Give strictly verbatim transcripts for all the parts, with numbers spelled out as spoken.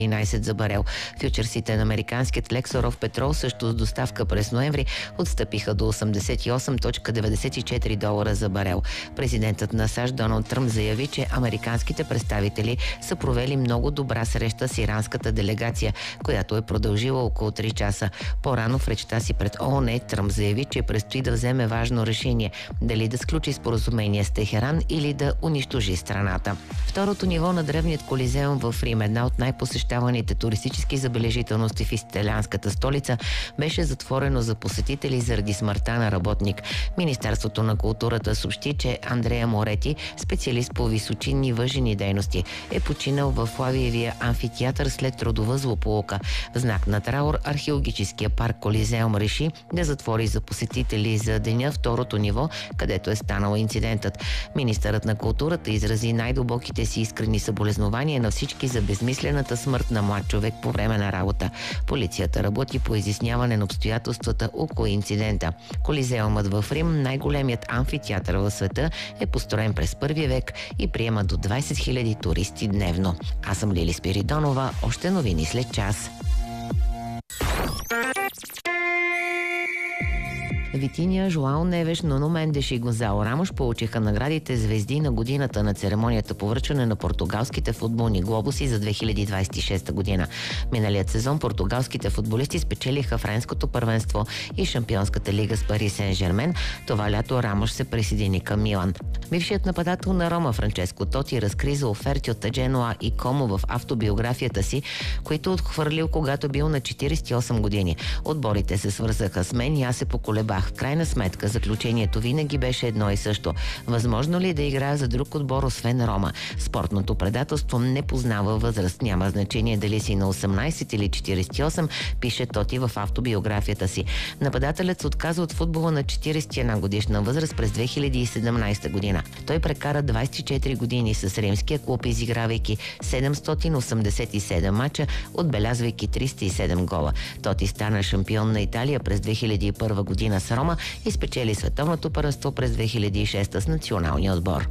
единайсет за барел. Фючерсите на американският Лексоров петрол също с доставка през ноември отстъпиха до осемдесет и осем цяло деветдесет и четири долара за барел. Президентът на САЩ Доналд Тръмп заяви, че американските представители са провели много добра среща с иранската делегация, която е продължила около три часа. По-рано в речта си пред ООН Тръмп заяви, че предстои да вземе важно решение – дали да сключи споразумение с Техеран или да унищожи страната. Второто ниво на древният Колизеум в Рим, една от най-посещаваните туристически забележителности в италианската столица, беше затворено за посетители заради смъртта на работник. Министерството на културата съобщи, че Андреа Морети, специалист по височинни въжени дейности, е починал в Флавиевия амфитеатър след трудова злополука. В знак на траур археологическия парк Колизеум реши да затвори за посетители за деня второто ниво, където е станал инцидентът. Министърът на културата изрази най-дълбоките си искрени съболезнования на всички за безмислената смърт на млад човек по време на работа. Полицията работи по изясняване на обстоятелствата около инцидента. Колизеумът в Рим, най-големият амфитеатър в света, е построен през първи век и приема до двайсет хиляди туристи дневно. Аз съм Лили Спиридонова, още новини след час. Витиния, Жоао Невеш, Нуно Мендеш и Гонзало Рамош получиха наградите звезди на годината на церемонията по връчване на португалските футболни глобуси за две хиляди двайсет и шеста година. Миналият сезон португалските футболисти спечелиха френското първенство и Шампионската лига с Пари Сен-Жермен. Това лято Рамош се присъедини към Милан. Бившият нападател на Рома Франческо Тоти разкри за оферти от Дженуа и Комо в автобиографията си, които отхвърлил, когато бил на четирийсет и осем години. Отборите се свързаха с мен и аз се поколебах. В крайна сметка, заключението винаги беше едно и също. Възможно ли да играя за друг отбор, освен Рома? Спортното предателство не познава възраст. Няма значение дали си на осемнайсет или четирийсет и осем, пише Тоти в автобиографията си. Нападателят се отказа от футбола на четирийсет и една годишна възраст през две хиляди и седемнайсета година. Той прекара двайсет и четири години с римския клуб, изигравайки седемстотин осемдесет и седем мача, отбелязвайки триста и седем гола. Тоти стана шампион на Италия през две хиляди и първа година с Рома и спечели световното първенство през две хиляди и шеста с националния отбор.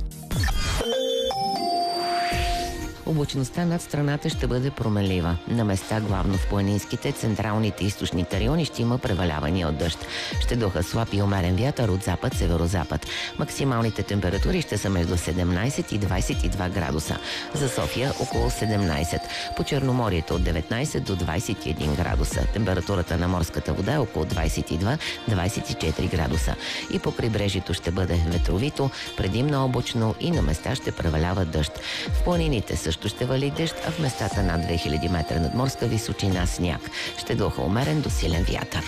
Облачността над страната ще бъде променлива. На места, главно в планинските, централните и източните райони, ще има превалявания от дъжд. Ще духа слаб и умерен вятър от запад-северозапад. Максималните температури ще са между седемнайсет и двайсет и два градуса. За София около седемнайсет. По Черноморието от деветнайсет до двайсет и един градуса. Температурата на морската вода е около двайсет и два до двайсет и четири градуса. И по крайбрежието ще бъде ветровито, предимно облачно и на места ще превалява дъжд. В планините също ще вали дъжд, а в местата над две хиляди метра над морска височина сняг. Ще духа умерен до силен вятър.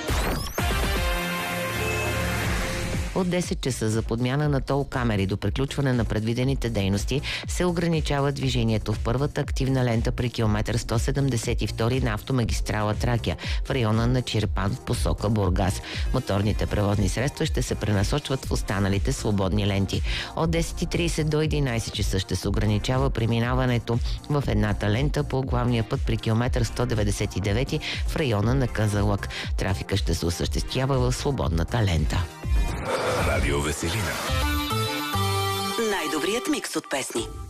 От десет часа за подмяна на тол камери до приключване на предвидените дейности се ограничава движението в първата активна лента при километър сто седемдесет и втори на автомагистрала Тракия в района на Чирпан в посока Бургас. Моторните превозни средства ще се пренасочват в останалите свободни ленти. От десет и трийсет до единайсет часа ще се ограничава преминаването в едната лента по главния път при километър сто деветдесет и девети в района на Казанлък. Трафика ще се осъществява в свободната лента. Радио Веселина. Най-добрият микс от песни.